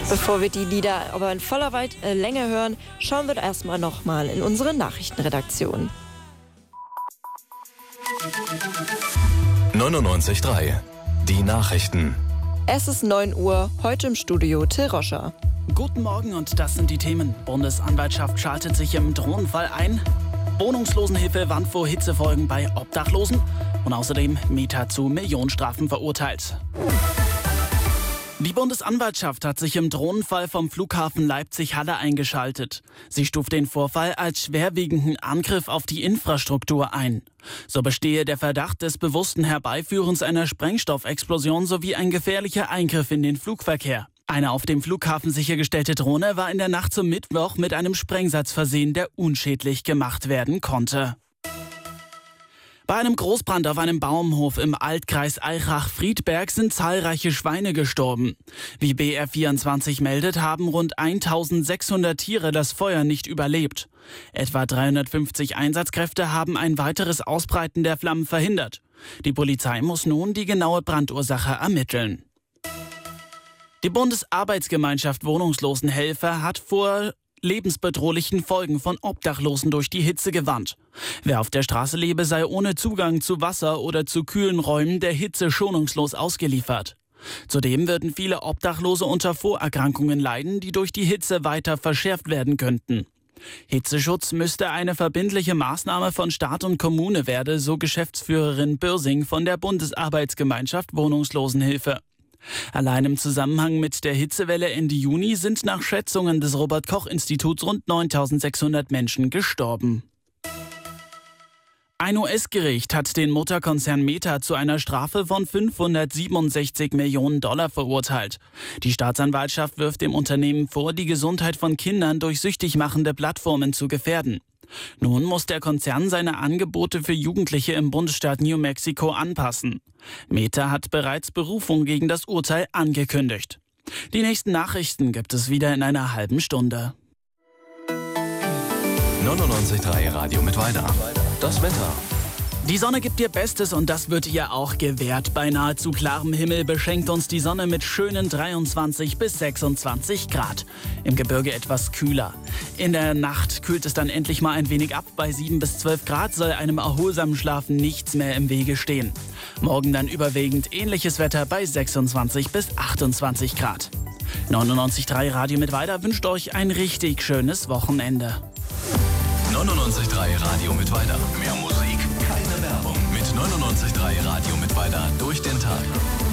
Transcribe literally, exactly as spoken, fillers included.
Bevor wir die Lieder aber in voller Weit äh, Länge hören, schauen wir erstmal nochmal in unsere Nachrichtenredaktion. neunundneunzig Komma drei. Die Nachrichten. Es ist neun Uhr, heute im Studio Till Roscher. Guten Morgen und das sind die Themen. Bundesanwaltschaft schaltet sich im Drohnenfall ein. Wohnungslosenhilfe warnt vor Hitzefolgen bei Obdachlosen. Und außerdem Meta zu Millionenstrafen verurteilt. Die Bundesanwaltschaft hat sich im Drohnenfall vom Flughafen Leipzig-Halle eingeschaltet. Sie stuft den Vorfall als schwerwiegenden Angriff auf die Infrastruktur ein. So bestehe der Verdacht des bewussten Herbeiführens einer Sprengstoffexplosion sowie ein gefährlicher Eingriff in den Flugverkehr. Eine auf dem Flughafen sichergestellte Drohne war in der Nacht zum Mittwoch mit einem Sprengsatz versehen, der unschädlich gemacht werden konnte. Bei einem Großbrand auf einem Bauernhof im Altkreis Eichach-Friedberg sind zahlreiche Schweine gestorben. Wie B R vierundzwanzig meldet, haben rund eintausendsechshundert Tiere das Feuer nicht überlebt. Etwa dreihundertfünfzig Einsatzkräfte haben ein weiteres Ausbreiten der Flammen verhindert. Die Polizei muss nun die genaue Brandursache ermitteln. Die Bundesarbeitsgemeinschaft Wohnungslosenhelfer hat vor lebensbedrohlichen Folgen von Obdachlosen durch die Hitze gewarnt. Wer auf der Straße lebe, sei ohne Zugang zu Wasser oder zu kühlen Räumen der Hitze schonungslos ausgeliefert. Zudem würden viele Obdachlose unter Vorerkrankungen leiden, die durch die Hitze weiter verschärft werden könnten. Hitzeschutz müsste eine verbindliche Maßnahme von Staat und Kommune werden, so Geschäftsführerin Bürsing von der Bundesarbeitsgemeinschaft Wohnungslosenhilfe. Allein im Zusammenhang mit der Hitzewelle Ende Juni sind nach Schätzungen des Robert-Koch-Instituts rund neuntausendsechshundert Menschen gestorben. Ein U S-Gericht hat den Mutterkonzern Meta zu einer Strafe von fünfhundertsiebenundsechzig Millionen Dollar verurteilt. Die Staatsanwaltschaft wirft dem Unternehmen vor, die Gesundheit von Kindern durch süchtig machende Plattformen zu gefährden. Nun muss der Konzern seine Angebote für Jugendliche im Bundesstaat New Mexico anpassen. Meta hat bereits Berufung gegen das Urteil angekündigt. Die nächsten Nachrichten gibt es wieder in einer halben Stunde. neunundneunzig Komma drei Radio mit Weiter. Das Wetter. Die Sonne gibt ihr Bestes und das wird ihr auch gewährt. Bei nahezu klarem Himmel beschenkt uns die Sonne mit schönen dreiundzwanzig bis sechsundzwanzig Grad. Im Gebirge etwas kühler. In der Nacht kühlt es dann endlich mal ein wenig ab. Bei sieben bis zwölf Grad soll einem erholsamen Schlafen nichts mehr im Wege stehen. Morgen dann überwiegend ähnliches Wetter bei sechsundzwanzig bis achtundzwanzig Grad. neunundneunzig Komma drei Radio mit Weiter wünscht euch ein richtig schönes Wochenende. neunundneunzig Komma drei Radio mit Weiter. Mehr Musik, keine Werbung. Mit neunundneunzig Komma drei Radio mit Weiter durch den Tag.